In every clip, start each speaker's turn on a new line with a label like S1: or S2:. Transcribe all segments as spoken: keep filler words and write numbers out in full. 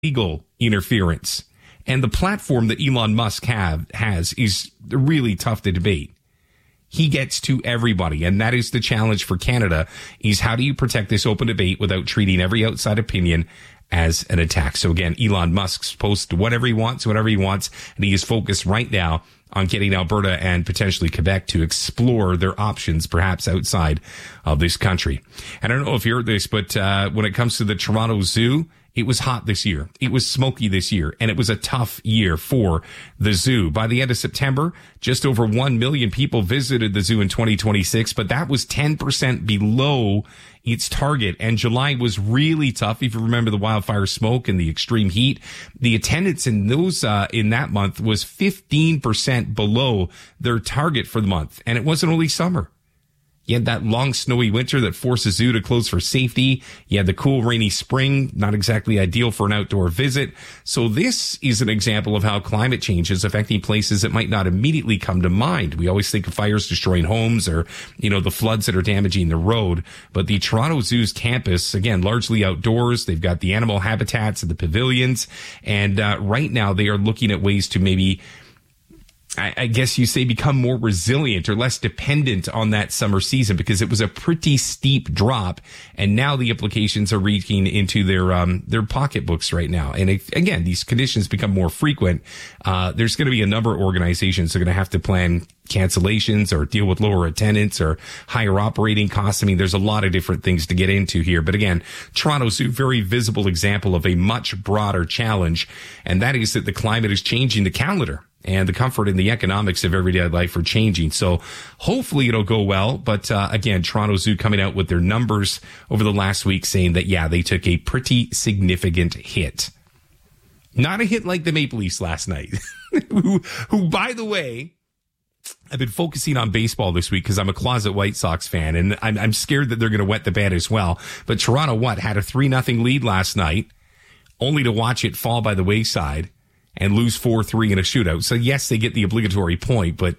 S1: legal interference. And the platform that Elon Musk have has is really tough to debate. He gets to everybody, and that is the challenge for Canada, is how do you protect this open debate without treating every outside opinion as an attack? So again, Elon Musk's post whatever he wants, whatever he wants, and he is focused right now on getting Alberta and potentially Quebec to explore their options, perhaps outside of this country. And I don't know if you heard this, but uh, when it comes to the Toronto Zoo, it was hot this year. It was smoky this year, and it was a tough year for the zoo. By the end of September, just over one million people visited the zoo in twenty twenty-six, but that was ten percent below its target. And July was really tough. If you remember the wildfire smoke and the extreme heat, the attendance in those, uh, in that month was fifteen percent below their target for the month. And it wasn't only summer. You had that long snowy winter that forced the zoo to close for safety. You had the cool rainy spring, not exactly ideal for an outdoor visit. So this is an example of how climate change is affecting places that might not immediately come to mind. We always think of fires destroying homes or, you know, the floods that are damaging the road. But the Toronto Zoo's campus, again, largely outdoors. They've got the animal habitats and the pavilions. And uh, right now they are looking at ways to maybe, I guess you say, become more resilient or less dependent on that summer season, because it was a pretty steep drop, and now the implications are reaching into their um their pocketbooks right now. And if, again, these conditions become more frequent, uh there's going to be a number of organizations that are going to have to plan cancellations or deal with lower attendance or higher operating costs. I mean, there's a lot of different things to get into here. But again, Toronto Zoo, very visible example of a much broader challenge, and that is that the climate is changing the calendar. And the comfort and the economics of everyday life are changing. So hopefully it'll go well. But uh, again, Toronto Zoo coming out with their numbers over the last week saying that, yeah, they took a pretty significant hit. Not a hit like the Maple Leafs last night, who, who, by the way, I've been focusing on baseball this week because I'm a closet White Sox fan, and I'm, I'm scared that they're going to wet the bed as well. But Toronto, what, had a three nothing lead last night, only to watch it fall by the wayside and lose four three in a shootout. So, yes, they get the obligatory point, but,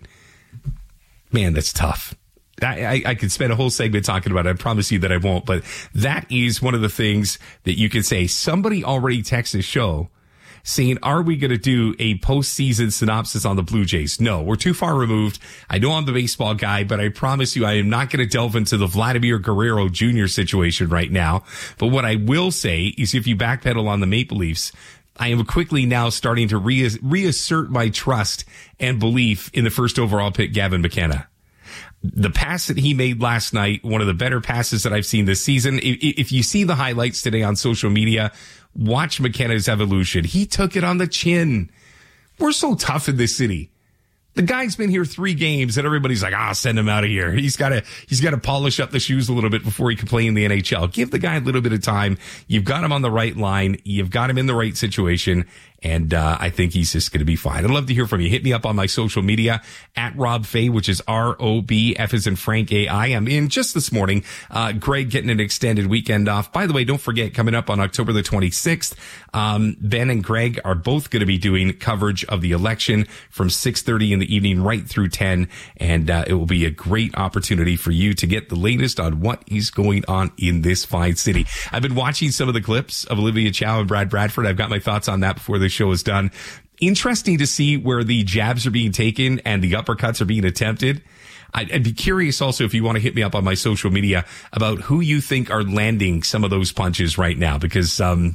S1: man, that's tough. I, I, I could spend a whole segment talking about it. I promise you that I won't. But that is one of the things that you could say. Somebody already texted the show saying, are we going to do a postseason synopsis on the Blue Jays? No, we're too far removed. I know I'm the baseball guy, but I promise you I am not going to delve into the Vladimir Guerrero Junior situation right now. But what I will say is, if you backpedal on the Maple Leafs, I am quickly now starting to re- reassert my trust and belief in the first overall pick, Gavin McKenna. The pass that he made last night, one of the better passes that I've seen this season. If, if you see the highlights today on social media, watch McKenna's evolution. He took it on the chin. We're so tough in this city. The guy's been here three games and everybody's like, ah, send him out of here. He's got to, he's got to polish up the shoes a little bit before he can play in the N H L. Give the guy a little bit of time. You've got him on the right line. You've got him in the right situation. And, uh, I think he's just going to be fine. I'd love to hear from you. Hit me up on my social media at Rob Fay, which is R O B F as in Frank A I. I'm in just this morning. Uh, Greg getting an extended weekend off. By the way, don't forget, coming up on October the twenty-sixth, um, Ben and Greg are both going to be doing coverage of the election from six thirty in the evening right through ten. And, uh, it will be a great opportunity for you to get the latest on what is going on in this fine city. I've been watching some of the clips of Olivia Chow and Brad Bradford. I've got my thoughts on that before the show is done. Interesting to see where the jabs are being taken and the uppercuts are being attempted. I'd, I'd be curious also if you want to hit me up on my social media about who you think are landing some of those punches right now, because um,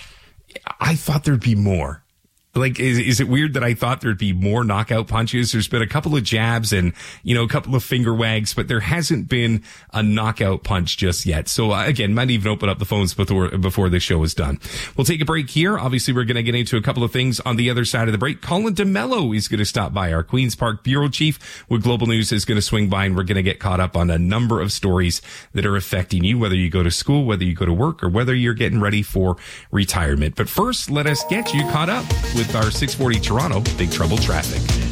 S1: I thought there'd be more. Like, is, is it weird that I thought there'd be more knockout punches? There's been a couple of jabs and, you know, a couple of finger wags, but there hasn't been a knockout punch just yet. So, uh, again, might even open up the phones before, before this show is done. We'll take a break here. Obviously, we're going to get into a couple of things on the other side of the break. Colin DeMello is going to stop by. Our Queen's Park Bureau Chief with Global News is going to swing by, and we're going to get caught up on a number of stories that are affecting you, whether you go to school, whether you go to work, or whether you're getting ready for retirement. But first, let us get you caught up with With our six forty Toronto Big Trouble traffic.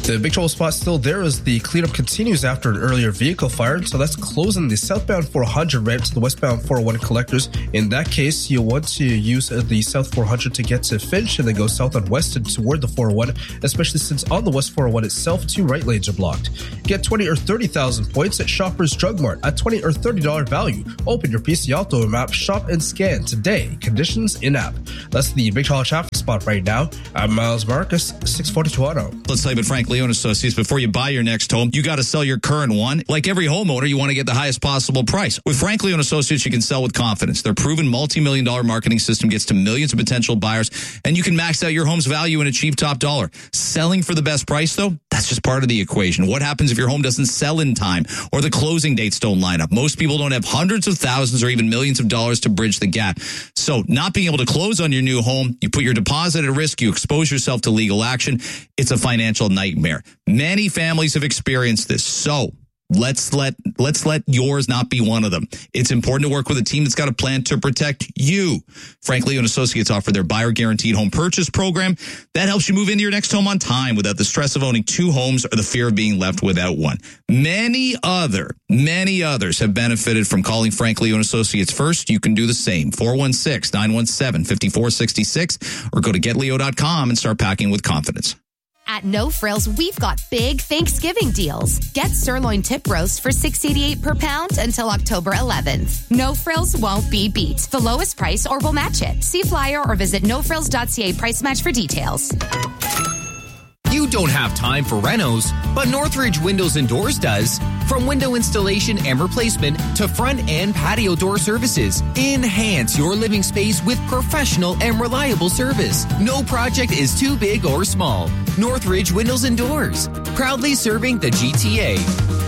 S2: The big trouble spot still there as the cleanup continues after an earlier vehicle fire. So that's closing the southbound four hundred ramp to the westbound four oh one collectors. In that case, you'll want to use the south four hundred to get to Finch and then go south on west and toward the four oh one, especially since on the west four oh one itself, two right lanes are blocked. Get twenty or thirty thousand points at Shoppers Drug Mart at twenty or thirty dollars value. Open your P C Auto map, shop and scan today. Conditions in-app. That's the big trouble traffic spot right now. I'm Miles Marcus, six forty Toronto.
S3: Let's tell you about Frank Leon Associates. Before you buy your next home, you got to sell your current one. Like every homeowner, you want to get the highest possible price. With Frank Leon Associates, you can sell with confidence. Their proven multi-million dollar marketing system gets to millions of potential buyers, and you can max out your home's value and achieve top dollar. Selling for the best price, though, that's just part of the equation. What happens if your home doesn't sell in time or the closing dates don't line up? Most people don't have hundreds of thousands or even millions of dollars to bridge the gap. So not being able to close on your new home, you put your deposit at risk, you expose yourself to legal action. It's a financial nightmare. Many families have experienced this. So let's let let's let yours not be one of them. It's important to work with a team that's got a plan to protect you. Frank Leon Associates offer their buyer guaranteed home purchase program that helps you move into your next home on time without the stress of owning two homes or the fear of being left without one. Many other, many others have benefited from calling Frank Leon Associates first. You can do the same. four one six, nine one seven, five four six six or go to get leo dot com and start packing with confidence.
S4: At No Frills, we've got big Thanksgiving deals. Get sirloin tip roast for six dollars and eighty-eight cents per pound until October eleventh. No Frills won't be beat. The lowest price or we'll match it. See flyer or visit no frills dot c a price match for details.
S5: You don't have time for renos, but Northridge Windows and Doors does. From window installation and replacement to front and patio door services, enhance your living space with professional and reliable service. No project is too big or small. Northridge Windows and Doors, proudly serving the G T A.